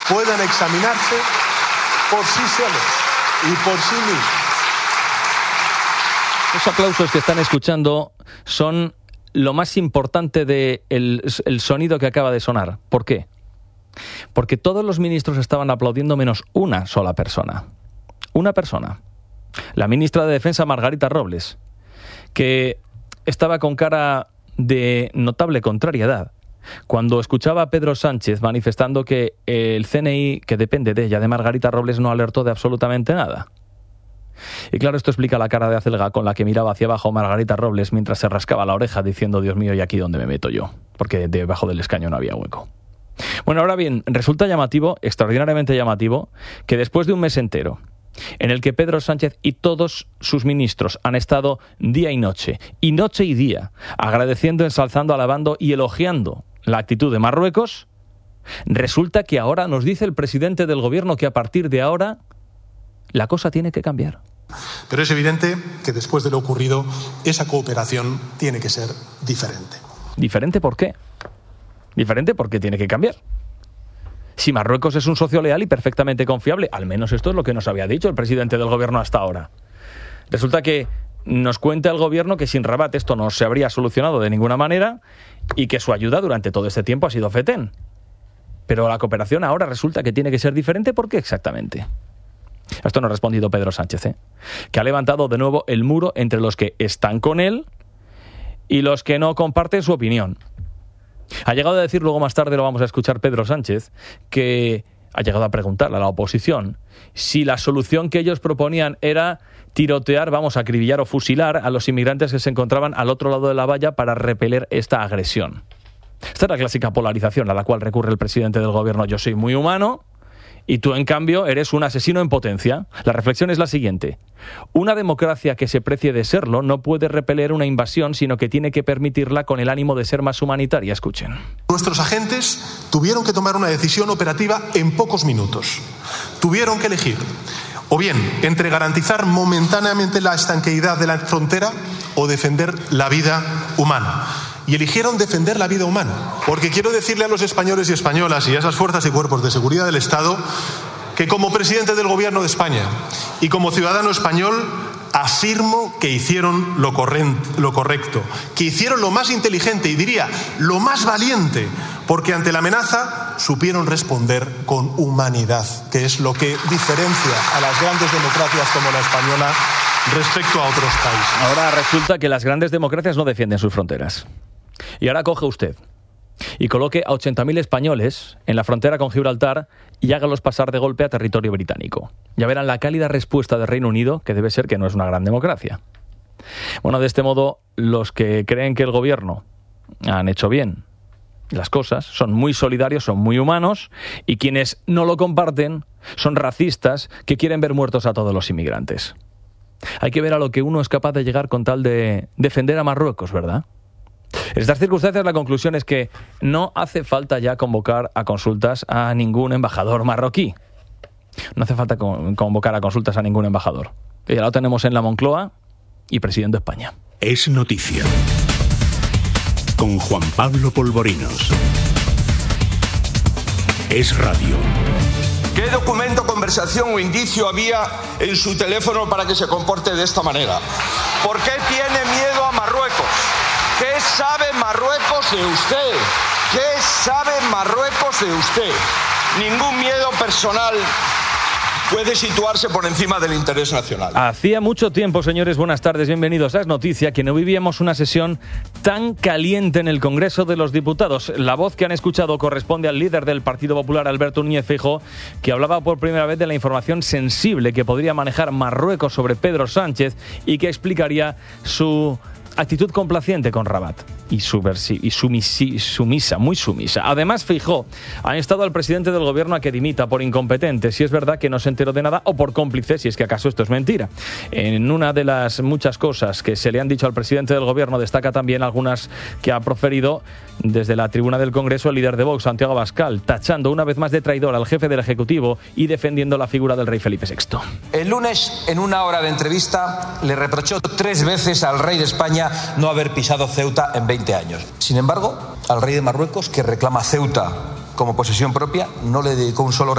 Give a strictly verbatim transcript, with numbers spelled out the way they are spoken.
puedan examinarse por sí solos y por sí mismos. Los aplausos que están escuchando son lo más importante del el sonido que acaba de sonar. ¿Por qué? Porque todos los ministros estaban aplaudiendo menos una sola persona. Una persona. La ministra de Defensa, Margarita Robles, que estaba con cara de notable contrariedad cuando escuchaba a Pedro Sánchez manifestando que el C N I, que depende de ella, de Margarita Robles, no alertó de absolutamente nada. Y claro, esto explica la cara de acelga con la que miraba hacia abajo Margarita Robles mientras se rascaba la oreja diciendo: Dios mío, ¿y aquí dónde me meto yo? Porque debajo del escaño no había hueco. Bueno, ahora bien, resulta llamativo, extraordinariamente llamativo, que después de un mes entero en el que Pedro Sánchez y todos sus ministros han estado día y noche, y noche y día, agradeciendo, ensalzando, alabando y elogiando la actitud de Marruecos, resulta que ahora nos dice el presidente del gobierno que a partir de ahora la cosa tiene que cambiar. Pero es evidente que después de lo ocurrido, esa cooperación tiene que ser diferente. ¿Diferente por qué? Diferente porque tiene que cambiar. Si Marruecos es un socio leal y perfectamente confiable, al menos esto es lo que nos había dicho el presidente del gobierno hasta ahora. Resulta que nos cuenta el gobierno que sin Rabat esto no se habría solucionado de ninguna manera y que su ayuda durante todo este tiempo ha sido fetén. Pero la cooperación ahora resulta que tiene que ser diferente. ¿Por qué exactamente? Esto no ha respondido Pedro Sánchez, ¿eh? Que ha levantado de nuevo el muro entre los que están con él y los que no comparten su opinión. Ha llegado a decir, luego más tarde lo vamos a escuchar, Pedro Sánchez, que ha llegado a preguntarle a la oposición si la solución que ellos proponían era tirotear, vamos, a acribillar o fusilar a los inmigrantes que se encontraban al otro lado de la valla para repeler esta agresión. Esta es la clásica polarización a la cual recurre el presidente del gobierno. Yo soy muy humano y tú, en cambio, eres un asesino en potencia. La reflexión es la siguiente: una democracia que se precie de serlo no puede repeler una invasión, sino que tiene que permitirla con el ánimo de ser más humanitaria. Escuchen. Nuestros agentes tuvieron que tomar una decisión operativa en pocos minutos. Tuvieron que elegir, o bien, entre garantizar momentáneamente la estanqueidad de la frontera o defender la vida humana. Y eligieron defender la vida humana, porque quiero decirle a los españoles y españolas y a esas fuerzas y cuerpos de seguridad del Estado que, como presidente del Gobierno de España y como ciudadano español, afirmo que hicieron lo, correcto, lo correcto, que hicieron lo más inteligente y diría lo más valiente, porque ante la amenaza supieron responder con humanidad, que es lo que diferencia a las grandes democracias como la española respecto a otros países. Ahora resulta que las grandes democracias no defienden sus fronteras. Y ahora coge usted y coloque a ochenta mil españoles en la frontera con Gibraltar y hágalos pasar de golpe a territorio británico. Ya verán la cálida respuesta del Reino Unido, que debe ser que no es una gran democracia. Bueno, de este modo, los que creen que el gobierno han hecho bien las cosas son muy solidarios, son muy humanos, y quienes no lo comparten son racistas que quieren ver muertos a todos los inmigrantes. Hay que ver a lo que uno es capaz de llegar con tal de defender a Marruecos, ¿verdad? En estas circunstancias la conclusión es que no hace falta ya convocar a consultas a ningún embajador marroquí. No hace falta convocar a consultas a ningún embajador. Ya lo tenemos en la Moncloa y presidente de España. Es noticia. Con Juan Pablo Polvorinos. Es radio. ¿Qué documento, conversación o indicio había en su teléfono para que se comporte de esta manera? ¿Por qué tiene miedo a Marruecos? ¿Qué sabe Marruecos de usted? ¿Qué sabe Marruecos de usted? Ningún miedo personal puede situarse por encima del interés nacional. Hacía mucho tiempo, señores, buenas tardes, bienvenidos a Es Noticia, que no vivíamos una sesión tan caliente en el Congreso de los Diputados. La voz que han escuchado corresponde al líder del Partido Popular, Alberto Núñez Feijóo, que hablaba por primera vez de la información sensible que podría manejar Marruecos sobre Pedro Sánchez y que explicaría su actitud complaciente con Rabat y, subversi- y sumisi- sumisa, muy sumisa. Además, Feijóo ha instado al presidente del gobierno a que dimita por incompetente, si es verdad que no se enteró de nada, o por cómplice, si es que acaso esto es mentira. En una de las muchas cosas que se le han dicho al presidente del gobierno, destaca también algunas que ha proferido desde la tribuna del Congreso el líder de Vox, Santiago Abascal, tachando una vez más de traidor al jefe del Ejecutivo y defendiendo la figura del rey Felipe sexto. El lunes, en una hora de entrevista, le reprochó tres veces al rey de España no haber pisado Ceuta en veinte años. Sin embargo, al rey de Marruecos, que reclama Ceuta como posesión propia, no le dedicó un solo